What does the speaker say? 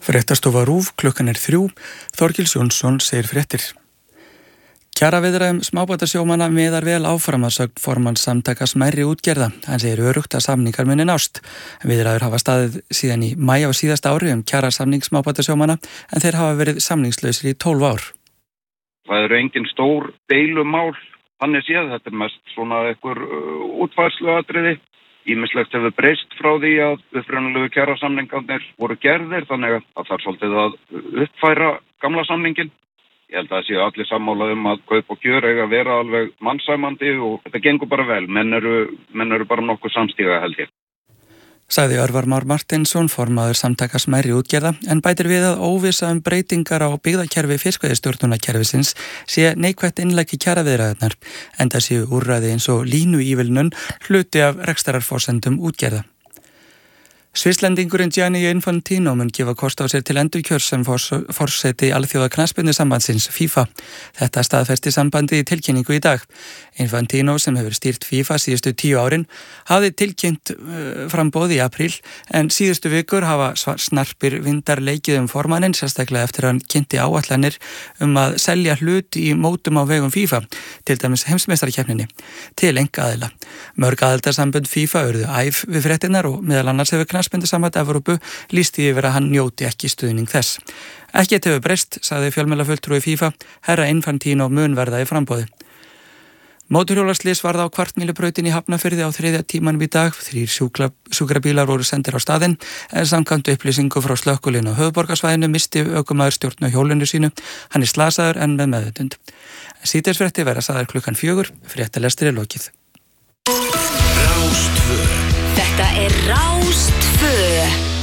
Fréttastofa RÚV, klukkan 3, Þorgils Jónsson segir fréttir. Kjaraviðræðum smábátasjómanna miðar vel áfram að sögn formanns samtaka smærri útgerða. Hann segir öruggt að samningar muni nást. Viðræður hafa staðið síðan í maí á síðasta ári kjarasamning smábátasjómanna en þeir hafa verið samningslausir í 12 ár. Það eru engin stór deilumál, þannig séð, þetta mest svona einhver útfærsluatriði. Ýmislegt hefur breyst frá því að upprunalegu kjarasamningarnir voru gerðir, þannig að það svolítið að uppfæra gamla samningin. Ég held að það séu allir sammála að kaup og kjör eiga að vera alveg mannsæmandi og þetta gengur bara vel. Menn eru bara nokkuð samstíga held ég. Sagði Örvar Már Martinsson, formaður samtaka smærri útgerða, en bætir við að óvissa breytingar á byggðakerfi fiskveiðistjórnunarkerfisins sé neikvætt innlegg í kjaraviðræðurnar, enda séu úrræði eins og línuívilnun hluti af rekstrarforsendum útgerða. Svisslendingurinn Gianni Infantino mun gefa kost á sér til endurkjörs sem forseti alþjóða knattspyrnusambandsins FIFA. Þetta staðfesti sambandi í tilkynningu í dag. Infantino, sem hefur stýrt FIFA síðustu 10 árin, hafði tilkynnt framboð í apríl, en síðustu vikur hafa snarpir vindar leikið formanninn, sérstaklega eftir að hann kynnti áætlanir að selja hlut í mótum á vegum FIFA, til dæmis heimsmeistarkeppninni, til einkaaðila. Mörg aðildarsambönd FIFA urðu æf við fréttinnar og meðal annars hefur knattspyrnusamband Evrópu lýsti yfir að hann njóti ekki stuðning þess. Ekkert hefur breyst, sagði fjölmiðlafulltrúi FIFA, herra Infantino mun verða í framboði. Mótorhjólaslys varð á Kvartmýlubrautinni í Hafnarfirði á 3. tímanum í dag. 3 sjúkrabílar voru sendir á staðinn, en samkvæmt upplýsingu frá slökkviliðinu á höfuðborgarsvæðinu misti ökumaður stjórn á hjólinu sínu. Hann er slasaður en með meðvitund. Síðdegisfréttir verða sagðar klukkan 4, fréttalestur er lokið. Rás 2. Þetta er Rás 2.